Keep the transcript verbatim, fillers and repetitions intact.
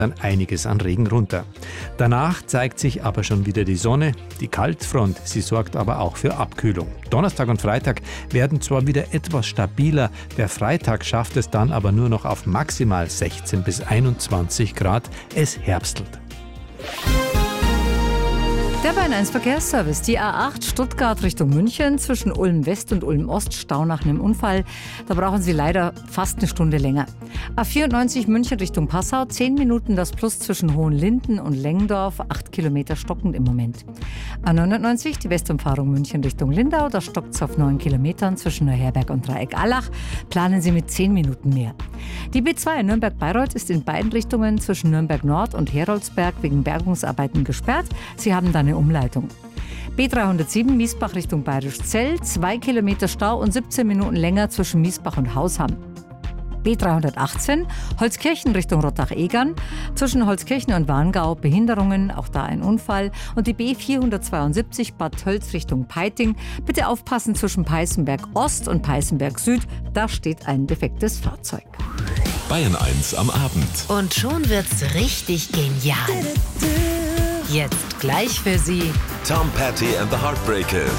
dann einiges an Regen runter. Danach zeigt sich aber schon wieder die Sonne. Die Kaltfront, sie sorgt aber auch für Abkühlung. Donnerstag und Freitag werden zwar wieder etwas stabiler, der Freitag schafft es dann aber nur noch auf maximal sechzehn bis einundzwanzig Grad. Es herbstelt. Der Bayern eins Verkehrsservice. Die A acht Stuttgart Richtung München zwischen Ulm West und Ulm Ost, Stau nach einem Unfall. Da brauchen Sie leider fast eine Stunde länger. A vierundneunzig München Richtung Passau, zehn Minuten das Plus zwischen Hohenlinden und Lengdorf, acht Kilometer stockend im Moment. A neunundneunzig, die Westumfahrung München Richtung Lindau, da stockt es auf neun Kilometern zwischen Neuherberg und Dreieck-Allach. Planen Sie mit zehn Minuten mehr. Die B zwei Nürnberg-Bayreuth ist in beiden Richtungen zwischen Nürnberg Nord und Heroldsberg wegen Bergungsarbeiten gesperrt. Sie haben dann eine Umleitung. B dreihundertsieben Miesbach Richtung Bayerisch Zell, zwei Kilometer Stau und siebzehn Minuten länger zwischen Miesbach und Hausham. B dreihundertachtzehn Holzkirchen Richtung Rottach-Egern, zwischen Holzkirchen und Warngau Behinderungen, auch da ein Unfall. Und die B vierhundertzweiundsiebzig Bad Tölz Richtung Peiting. Bitte aufpassen zwischen Peißenberg Ost und Peißenberg Süd, da steht ein defektes Fahrzeug. Bayern eins am Abend. Und schon wird's richtig genial. Jetzt gleich für Sie Tom Petty and the Heartbreakers.